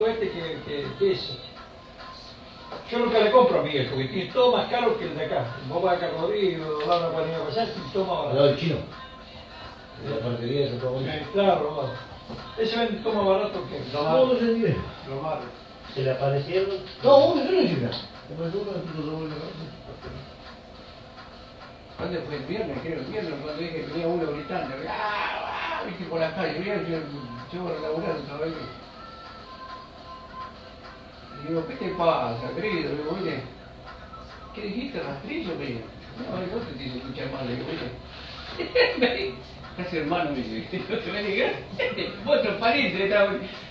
este que eso. Yo nunca le compro a mi viejo, porque tiene todo más caro que el de acá. Vos vas a Carlos Rodríguez, vas a una panera para allá, y todo más Al barato. lado del chino. De la parquería de Santo Domingo. Claro, vamos. Ese vende todo más barato que... No, no se entiende. Lo malo. Se le aparecieron. No, uno no es chica. ¿Cuándo fue? El viernes, creo, el viernes, cuando dije que venía uno gritando, viste por la calle, yo laburando todavía. Y digo, ¿qué te pasa, querido? Le digo, mire, ¿qué dijiste, rastrillo? Me dijo, no, no te tienes que escuchar mal, le digo, mire. Casi hermano me dice, no te me digas, vos sos pariente, estaba...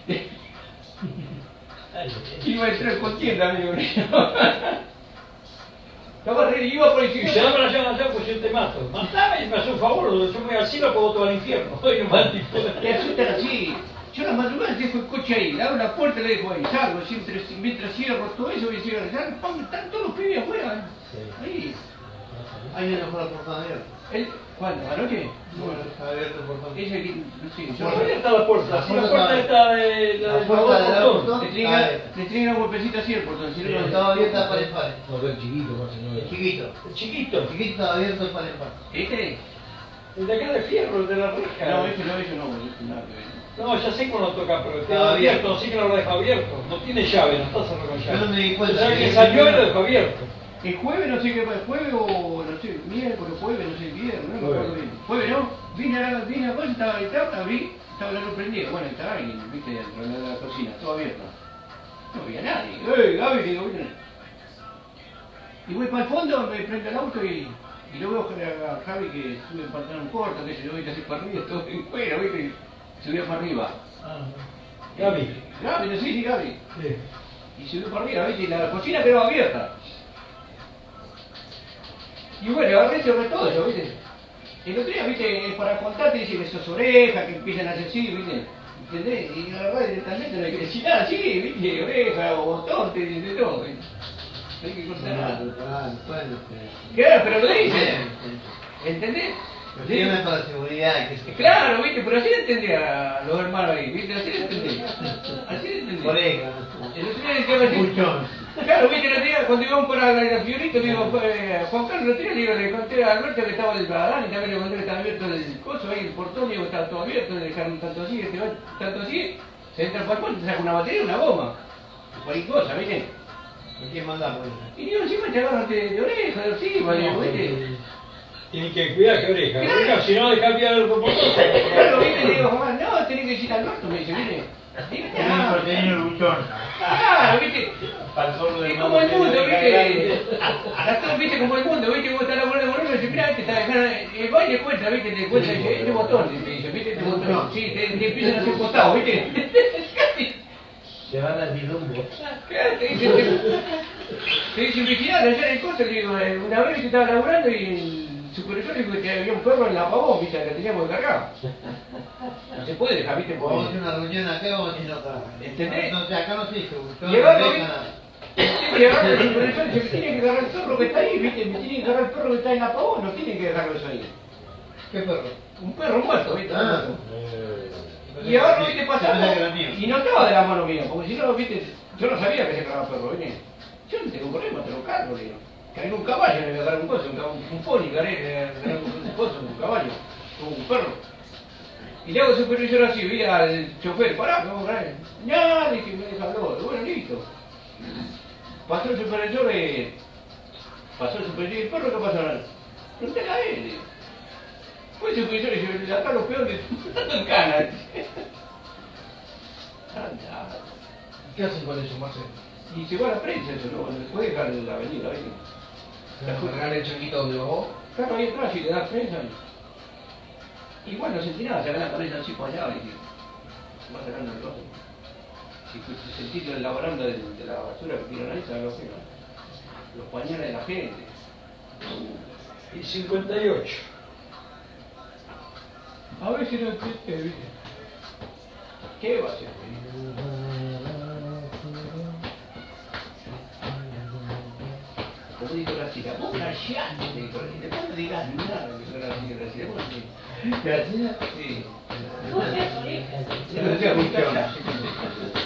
Iba a entrar con tienda, me digo, iba por el Y se abra allá, pues yo te mato. Matame y me hace un favor, yo me voy al cielo, puedo todo al infierno. Hoy no más tipo. te asustan así. Yo las madrugadas dejo el coche ahí, le abro la puerta y le dejo ahí, salgo, siempre, mientras cierro todo eso, voy a llegar allá, están todos los pibes afuera, ahí. Ahí me dejó la portada abierta. ¿Cuándo? ¿Anoche? Bueno, está abierto el portón. Ese que, sí, yo ¿Dónde está la puerta? La Si la puerta puerta está de la la del puerta del portón. auto. le traigan un golpecito así el portón, si no, Estaba abierta de par en par. No, pero el chiquito, más o menos. El chiquito. El chiquito. El chiquito estaba abierto de par en par. ¿Este? El de acá de fierro, el de la reja. No, ese no, nada que ver. No, ya sé cómo lo toca, pero está Estaba abierto, abierto. sí que lo deja abierto. No tiene llave, no está cerrado con Yo llave. no me di O cuenta. sea que salió y lo dejó abierto. El jueves, no sé qué fue, jueves o, no sé, miércoles, jueves, no sé, viernes, no me acuerdo bien. Jueves, ¿no? Vine a vos, abrí, estaba la luz prendida, bueno, estaba alguien, viste, dentro de la cocina, todo abierto. No había nadie, Gaby, digo, viste. Y voy para el fondo, me prendo el auto y lo veo a Javi que sube en pantalón corto, que se lo voy así para arriba, todo en cuero, viste, y subió para arriba. Gaby. Gaby, no sé si Gaby. Sí. Y subió para arriba, viste, y la cocina quedaba abierta. Y bueno, agarré sobre todo eso, ¿viste? El otro día, ¿viste? Para contarte, dice que sos oreja, que empiezan a hacer así, ¿viste? ¿Entendés? Y agarré directamente, no hay que decir nada así, ¿viste? Oreja, o botón, te dice todo, ¿viste? No hay que cortar nada. Claro, pero lo dice. ¿Entendés? Tiene para seguridad. Que Claro, ¿viste? Pero así lo entendía los hermanos ahí, ¿viste? Así lo entendía. Así lo entendía. Colega. El otro día decía así. Muchón. Claro, viste, el otro día cuando íbamos para la Fiorito, digo, Juan Carlos, el otro día le conté a Alberto que estaba el Badán y también le conté que estaba abierto el coso, ahí el portón, digo, estaba todo abierto, le dejaron tanto así, tanto así, se entra al balcón, te saca una batería y una goma, cualquier cosa, ¿viste? ¿Por qué mandamos? Y digo, encima te agarras de oreja, de encima, digo, ¿viste? Tienen que cuidar que oreja. Oreja, si no, deja cambiar el portón. Claro, ¿viste? Le digo, Juan, no, tenés que decir a Alberto, me dice, ¿viste? Pequeño luchón. Claro, ¿viste? Pasó Es como el mundo, ¿viste? Acá, ¿viste? Como el mundo, ¿viste? Vos estás laburando con uno y dices, mirá, te está dejando... Va y le cuenta, ¿viste? Le cuenta y dice, este botón, te dice, ¿viste? Este botón. Sí, te empiezan a hacer costados, ¿viste? Se van al bilumbo. Claro, te dicen, vigilante, ayer en cosa, le digo, una vez que estaba laburando y el supervisor dijo que había un perro en la pavón, ¿viste? Que teníamos que cargar. No se puede dejar, ¿viste? Vamos a hacer una reunión acá, vamos a hacer otra. ¿Entendés? No, acá no se hizo. Y agarro, y agarro el supervisor y dice, me tiene que agarrar el perro que está ahí, ¿viste? Me tiene que agarrar el perro que está en la pavón, no tiene que dejarlo eso ahí. ¿Qué perro? Un perro muerto, ¿viste? Ah. Y agarro, ¿viste? Pasamos, Pensé que era mío. y no estaba de la mano mía, porque si no, ¿viste? Yo no sabía que se cargaba perro, ¿viste? Yo no tengo problema, te lo cargo, digo. Cargué un caballo, le voy a agarrar un coso, un pony, cargué un coso, un caballo, un perro. Y le hago el supervisor así, vi al chofer, pará, ¿cómo cargar? Ya, dije, me deja todo, bueno, listo. Pasó el supervisor, y el perro, ¿qué pasó ahora? Preguntale a él, digo. Fue el supervisor y dice, acá los peones están en cana. Anda. ¿Qué hacen con eso, Marcelo? Y se va a la prensa eso, ¿no? No se puede dejar en la avenida, ¿viste? ¿Cargar el changuito donde bajó? Claro, ahí atrás y le da prensa. Igual no sentí nada, se agarra la cabeza así para allá, ¿viste? Va sacando el coso. Si sentís la baranda de la basura que tiran ahí, se lo que los pañales de la gente. Y 58. A ver si no existe, ¿viste? ¿Qué va a ser? Como dijo la chica, vos callate, dijo la chica, no me digas nada, dijo la chica, vos sí. Gracias. Sí. No es eso, hija. No decía, vos callate.